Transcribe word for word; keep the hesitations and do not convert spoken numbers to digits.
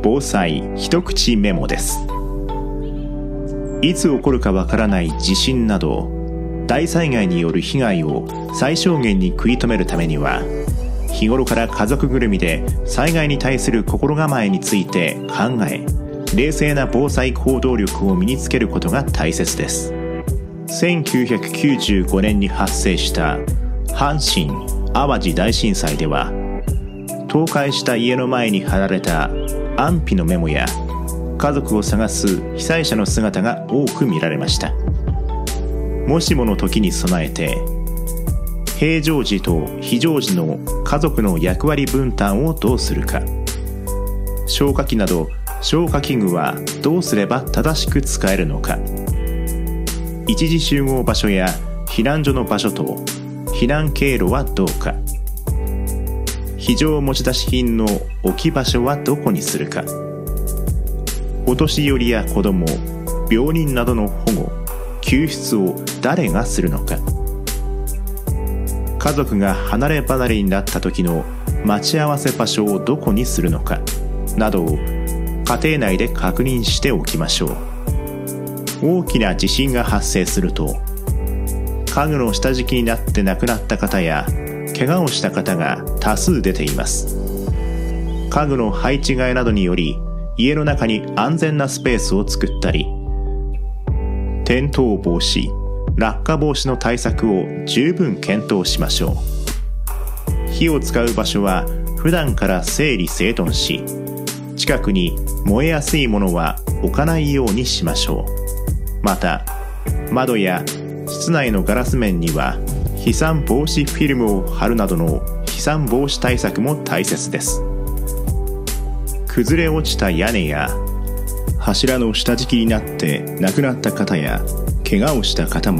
防災一口メモです。いつ起こるかわからない地震など大災害による被害を最小限に食い止めるためには、日頃から家族ぐるみで災害に対する心構えについて考え、冷静な防災行動力を身につけることが大切です。せんきゅうひゃくきゅうじゅうごねんに発生した阪神・淡路大震災では、倒壊した家の前に貼られた安否のメモや家族を探す被災者の姿が多く見られました。もしもの時に備えて、平常時と非常時の家族の役割分担をどうするか、消火器など消火器具はどうすれば正しく使えるのか、一時集合場所や避難所の場所と避難経路はどうか、非常持ち出し品の置き場所はどこにするか、お年寄りや子ども、病人などの保護・救出を誰がするのか、家族が離れ離れになった時の待ち合わせ場所をどこにするのかなどを家庭内で確認しておきましょう。大きな地震が発生すると、家具の下敷きになって亡くなった方や怪我をした方が多数出ています。家具の配置換えなどにより家の中に安全なスペースを作ったり、転倒防止、落下防止の対策を十分検討しましょう。火を使う場所は普段から整理整頓し、近くに燃えやすいものは置かないようにしましょう。また、窓や室内のガラス面には飛散防止フィルムを貼るなどの飛散防止対策も大切です。崩れ落ちた屋根や柱の下敷きになって亡くなった方や怪我をした方も